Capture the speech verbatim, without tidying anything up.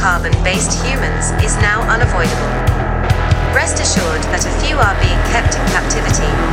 carbon-based humans is now unavoidable. Rest assured that a few are being kept in captivity